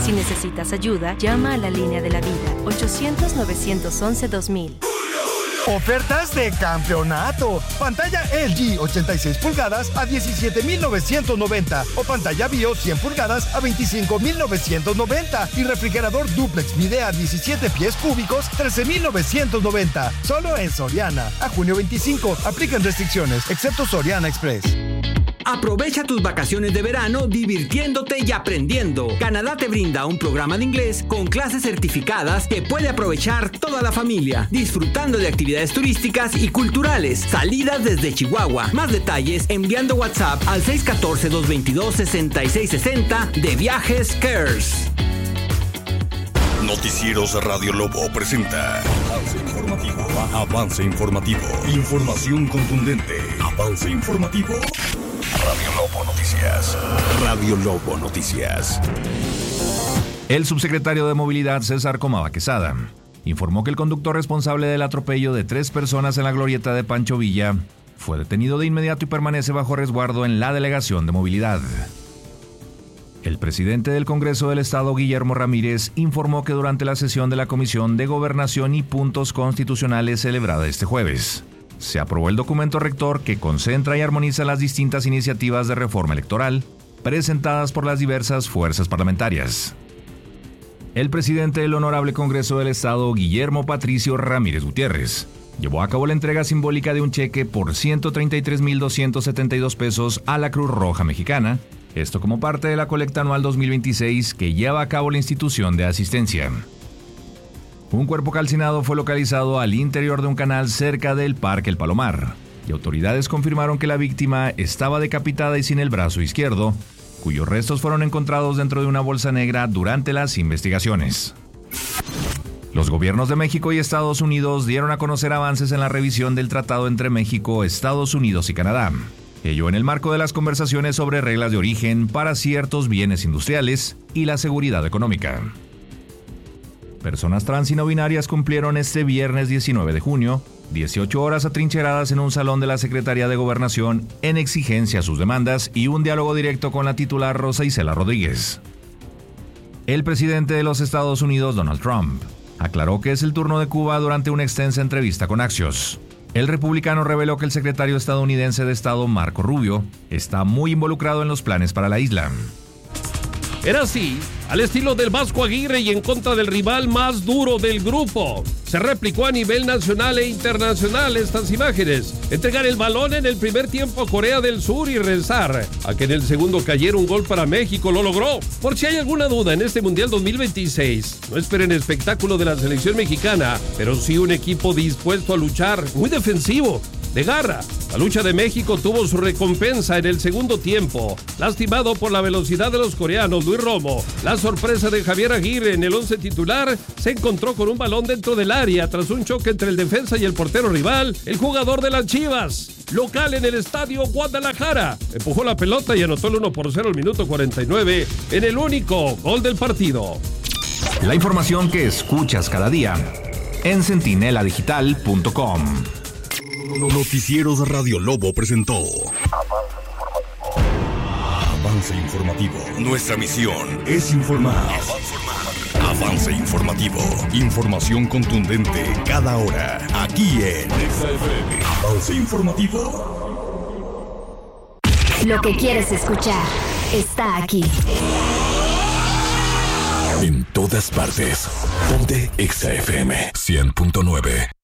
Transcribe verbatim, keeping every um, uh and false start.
Si necesitas ayuda, llama a la línea de la vida, ochocientos, novecientos once, dos mil. Ofertas de campeonato. Pantalla L G ochenta y seis pulgadas a diecisiete mil novecientos noventa o pantalla BIOS cien pulgadas a veinticinco mil novecientos noventa y refrigerador dúplex Midea diecisiete pies cúbicos trece mil novecientos noventa. Solo en Soriana. A junio veinticinco. Aplican restricciones, excepto Soriana Express. Aprovecha tus vacaciones de verano divirtiéndote y aprendiendo. Canadá te brinda un programa de inglés con clases certificadas que puede aprovechar toda la familia, disfrutando de actividades turísticas y culturales, salidas desde Chihuahua. Más detalles enviando WhatsApp al seis uno cuatro, dos dos dos, seis seis seis cero de Viajes Cares. Noticieros Radio Lobo presenta Avance Informativo. Avance Informativo. Información contundente. Avance Informativo. Radio Lobo Noticias. Radio Lobo Noticias. El subsecretario de Movilidad, César Comava Quesada, informó que el conductor responsable del atropello de tres personas en la glorieta de Pancho Villa fue detenido de inmediato y permanece bajo resguardo en la Delegación de Movilidad. El presidente del Congreso del Estado, Guillermo Ramírez, informó que durante la sesión de la Comisión de Gobernación y Puntos Constitucionales celebrada este jueves, se aprobó el documento rector que concentra y armoniza las distintas iniciativas de reforma electoral presentadas por las diversas fuerzas parlamentarias. El presidente del Honorable Congreso del Estado, Guillermo Patricio Ramírez Gutiérrez, llevó a cabo la entrega simbólica de un cheque por ciento treinta y tres mil doscientos setenta y dos pesos a la Cruz Roja Mexicana, esto como parte de la colecta anual dos mil veintiséis que lleva a cabo la institución de asistencia. Un cuerpo calcinado fue localizado al interior de un canal cerca del Parque El Palomar, y autoridades confirmaron que la víctima estaba decapitada y sin el brazo izquierdo, cuyos restos fueron encontrados dentro de una bolsa negra durante las investigaciones. Los gobiernos de México y Estados Unidos dieron a conocer avances en la revisión del tratado entre México, Estados Unidos y Canadá, ello en el marco de las conversaciones sobre reglas de origen para ciertos bienes industriales y la seguridad económica. Personas trans y no binarias cumplieron este viernes diecinueve de junio dieciocho horas atrincheradas en un salón de la Secretaría de Gobernación en exigencia a sus demandas y un diálogo directo con la titular Rosa Isela Rodríguez. El presidente de los Estados Unidos, Donald Trump, aclaró que es el turno de Cuba durante una extensa entrevista con Axios. El republicano reveló que el secretario estadounidense de Estado, Marco Rubio, está muy involucrado en los planes para la isla. Era así, al estilo del Vasco Aguirre y en contra del rival más duro del grupo. Se replicó a nivel nacional e internacional estas imágenes. Entregar el balón en el primer tiempo a Corea del Sur y rezar a que en el segundo cayera un gol para México lo logró. Por si hay alguna duda en este Mundial dos mil veintiséis, no esperen espectáculo de la selección mexicana, pero sí un equipo dispuesto a luchar, muy defensivo, de garra. La lucha de México tuvo su recompensa en el segundo tiempo. Lastimado por la velocidad de los coreanos, Luis Romo, la sorpresa de Javier Aguirre en el once titular, se encontró con un balón dentro del área tras un choque entre el defensa y el portero rival, el jugador de las Chivas, local en el estadio Guadalajara. Empujó la pelota y anotó el uno por cero al minuto cuarenta y nueve en el único gol del partido. La información que escuchas cada día en centinela digital punto com. Noticieros Radio Lobo presentó Avance Informativo. Nuestra misión es informar. Avance Informativo. Información contundente cada hora. Aquí en Avance Informativo. Lo que quieres escuchar está aquí. En todas partes. Ponte Exa F M cien punto nueve.